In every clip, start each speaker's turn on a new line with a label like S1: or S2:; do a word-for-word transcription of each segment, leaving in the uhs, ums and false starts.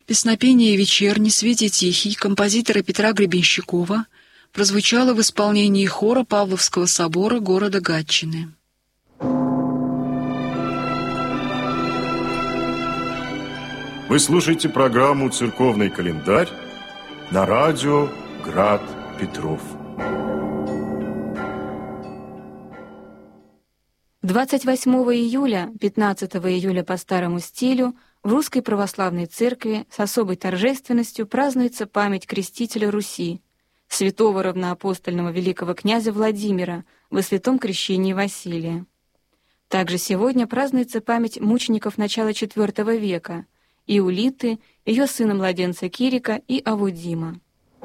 S1: Песнопение «Вечерний, свете тихий» композитора Петра Гребенщикова прозвучало в исполнении хора Павловского собора города Гатчины.
S2: Вы слушаете программу «Церковный календарь» на радио «Град Петров».
S3: двадцать восьмого июля, пятнадцатого июля по старому стилю в Русской Православной Церкви с особой торжественностью празднуется память крестителя Руси, святого равноапостольного великого князя Владимира во святом крещении Василия. Также сегодня празднуется память мучеников начала четвёртого века Иулиты, ее сына-младенца Кирика и Авудима.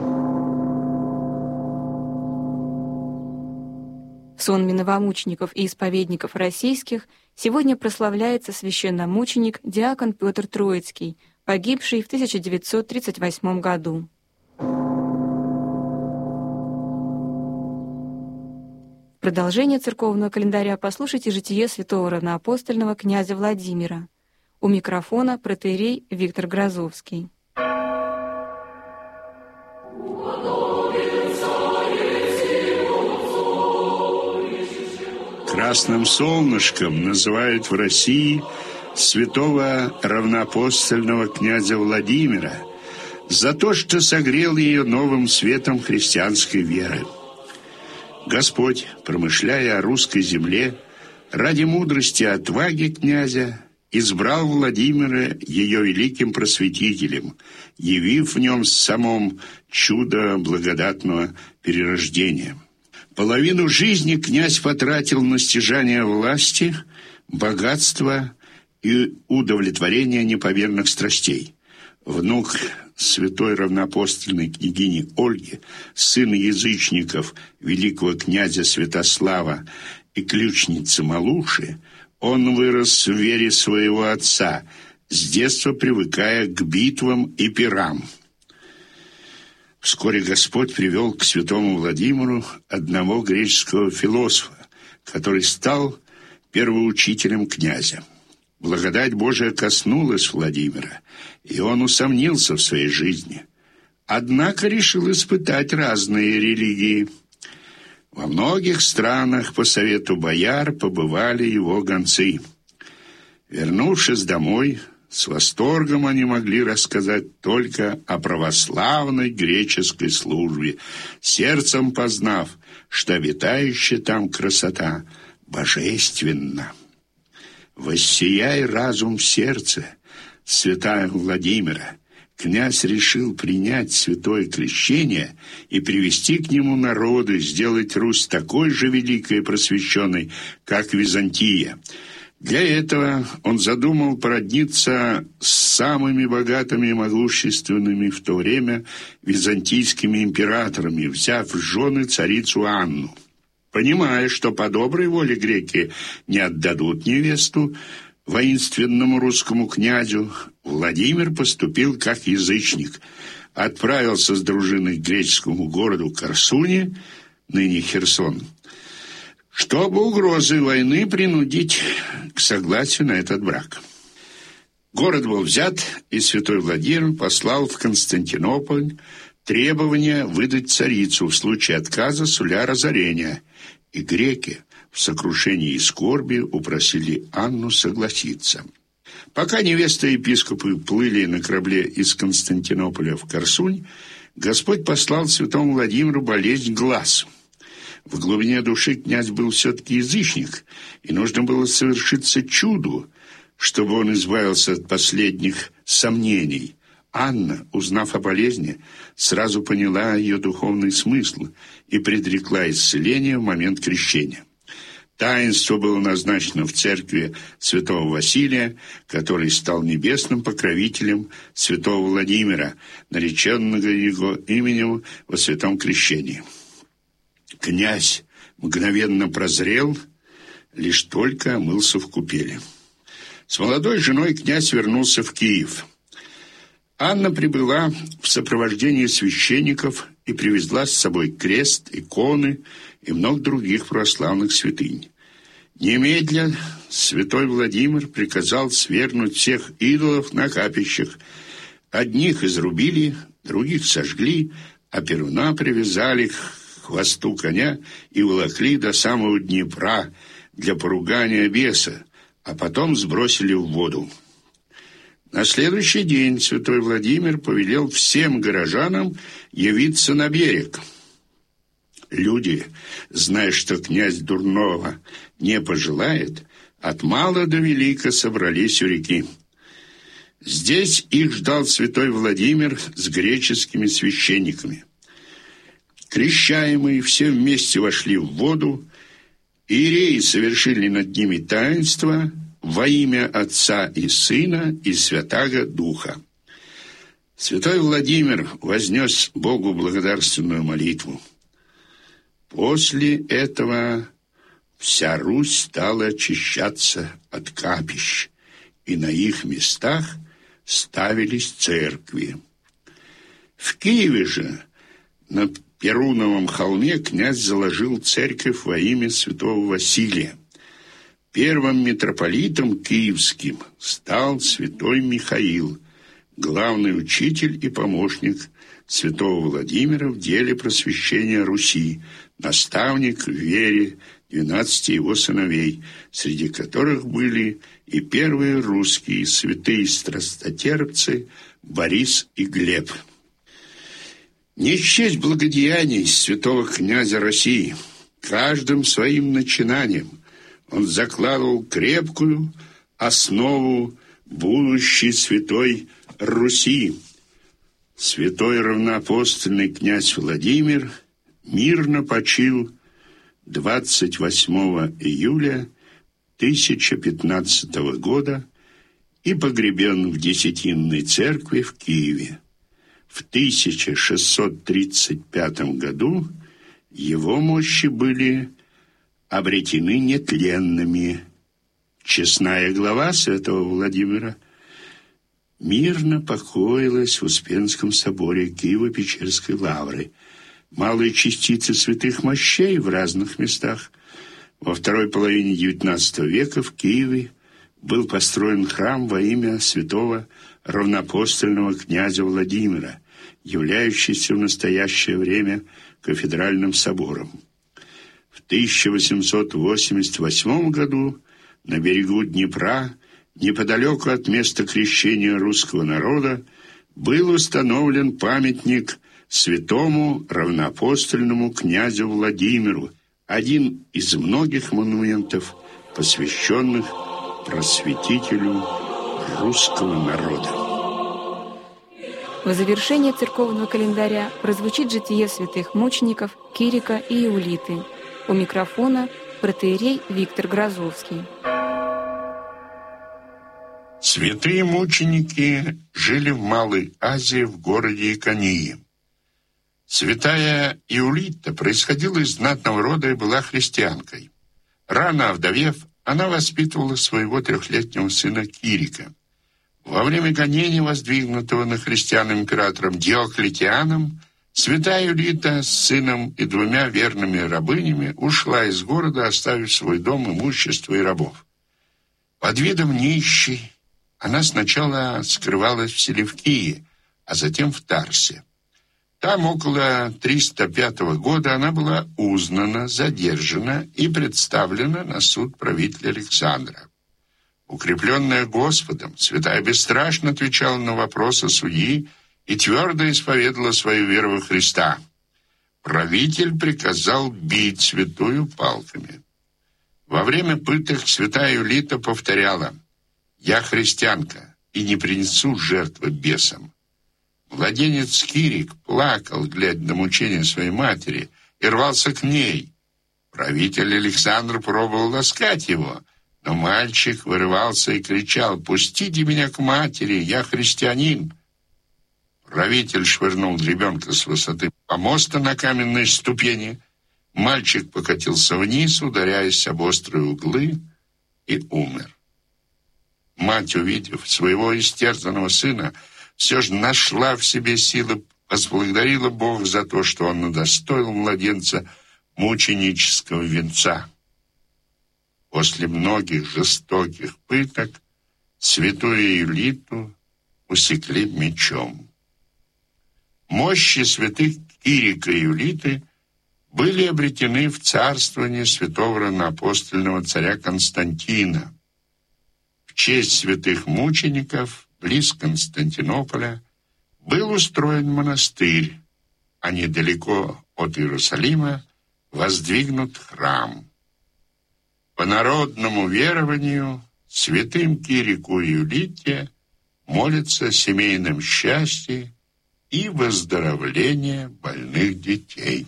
S3: Сонме новомучеников и исповедников российских сегодня прославляется священномученик диакон Петр Троицкий, погибший в тысяча девятьсот тридцать восьмом году. Продолжение церковного календаря послушайте житие святого равноапостольного князя Владимира. У микрофона протоиерей Виктор Грозовский.
S4: Красным солнышком называют в России святого равноапостольного князя Владимира за то, что согрел ее новым светом христианской веры. Господь, промышляя о русской земле, ради мудрости и отваги князя избрал Владимира ее великим просветителем, явив в нем самом чудо благодатного перерождения. Половину жизни князь потратил на стяжание власти, богатства и удовлетворение неповерных страстей. Внук святой равноапостольной княгини Ольги, сын язычников великого князя Святослава и ключницы Малуши, он вырос в вере своего отца, с детства привыкая к битвам и пирам. Вскоре Господь привел к святому Владимиру одного греческого философа, который стал первоучителем князя. Благодать Божия коснулась Владимира, и он усомнился в своей жизни. Однако решил испытать разные религии. Во многих странах по совету бояр побывали его гонцы. Вернувшись домой, с восторгом они могли рассказать только о православной греческой службе, сердцем познав, что обитающая там красота божественна. Воссияй разум в сердце святая Владимира, князь решил принять святое крещение и привести к нему народы, сделать Русь такой же великой и просвещенной, как Византия. Для этого он задумал породниться с самыми богатыми и могущественными в то время византийскими императорами, взяв в жены царицу Анну. Понимая, что по доброй воле греки не отдадут невесту воинственному русскому князю, Владимир поступил как язычник, отправился с дружиной к греческому городу Корсуне, ныне Херсон, чтобы угрозой войны принудить к согласию на этот брак. Город был взят, и святой Владимир послал в Константинополь требование выдать царицу в случае отказа суля разорения, и греки в сокрушении и скорби упросили Анну согласиться. Пока невеста и епископы плыли на корабле из Константинополя в Корсунь, Господь послал святому Владимиру болезнь глаз. В глубине души князь был все-таки язычник, и нужно было совершиться чуду, чтобы он избавился от последних сомнений. Анна, узнав о болезни, сразу поняла ее духовный смысл и предрекла исцеление в момент крещения. Таинство было назначено в церкви святого Василия, который стал небесным покровителем святого Владимира, нареченного его именем во святом крещении. Князь мгновенно прозрел, лишь только омылся в купели. С молодой женой князь вернулся в Киев. Анна прибыла в сопровождении священников и привезла с собой крест, иконы и много других православных святынь. Немедля святой Владимир приказал свергнуть всех идолов на капищах, Одних изрубили, других сожгли, а Перуна привязали к хвосту коня и волокли до самого Днепра для поругания беса, а потом сбросили в воду. На следующий день святой Владимир повелел всем горожанам явиться на берег. Люди, зная, что князь дурного не пожелает, от мала до велика собрались у реки. Здесь их ждал святой Владимир с греческими священниками. Крещаемые все вместе вошли в воду, иереи совершили над ними таинство во имя Отца и Сына и Святаго Духа. Святой Владимир вознес Богу благодарственную молитву. После этого вся Русь стала очищаться от капищ, и на их местах ставились церкви. В Киеве же, на Перуновом холме, князь заложил церковь во имя святого Василия. Первым митрополитом киевским стал святой Михаил, главный учитель и помощник святого Владимира в деле просвещения Руси, наставник в вере двенадцати его сыновей, среди которых были и первые русские святые страстотерпцы Борис и Глеб. Не счесть благодеяний святого князя России. Каждым своим начинанием он закладывал крепкую основу будущей святой Руси. Святой равноапостольный князь Владимир мирно почил двадцать восьмого июля тысяча пятнадцатого года и погребен в Десятинной церкви в Киеве. В тысяча шестьсот тридцать пятом году его мощи были обретены нетленными. Честная глава святого Владимира мирно покоилась в Успенском соборе Киево-Печерской лавры. Малые частицы святых мощей в разных местах. Во второй половине девятнадцатого века в Киеве был построен храм во имя святого равноапостольного князя Владимира, являющийся в настоящее время кафедральным собором. В тысяча восемьсот восемьдесят восьмом году на берегу Днепра, неподалеку от места крещения русского народа, был установлен памятник святому равноапостольному князю Владимиру, один из многих монументов, посвященных просветителю русского народа.
S3: В завершение церковного календаря прозвучит житие святых мучеников Кирика и Иулиты. У микрофона протоиерей Виктор Грозовский.
S4: Святые мученики жили в Малой Азии в городе Иконии. Святая Иулита происходила из знатного рода и была христианкой. Рано овдовев, она воспитывала своего трехлетнего сына Кирика. Во время гонения, воздвигнутого на христиан императором Диоклетианом, святая Иулита с сыном и двумя верными рабынями ушла из города, оставив свой дом, имущество и рабов. Под видом нищей она сначала скрывалась в Селевкии, а затем в Тарсе. Там около триста пятого года она была узнана, задержана и представлена на суд правителя Александра. Укрепленная Господом, святая бесстрашно отвечала на вопросы судьи и твердо исповедала свою веру во Христа. Правитель приказал бить святую палками. Во время пыток святая Иулита повторяла: «Я христианка и не принесу жертвы бесам». Младенец Кирик плакал, глядя на мучения своей матери, и рвался к ней. Правитель Александр пробовал ласкать его, но мальчик вырывался и кричал: «Пустите меня к матери, я христианин». Правитель швырнул ребенка с высоты помоста на каменные ступени. Мальчик покатился вниз, ударяясь об острые углы, и умер. Мать, увидев своего истерзанного сына, все же нашла в себе силы, возблагодарила Бога за то, что он удостоил младенца мученического венца. После многих жестоких пыток святую Иулиту усекли мечом. Мощи святых Кирика и Юлиты были обретены в царствование святого равноапостольного царя Константина. В честь святых мучеников близ Константинополя был устроен монастырь, а недалеко от Иерусалима воздвигнут храм. По народному верованию святым Кирику и Юлите молятся о семейном счастье и выздоровлении больных детей.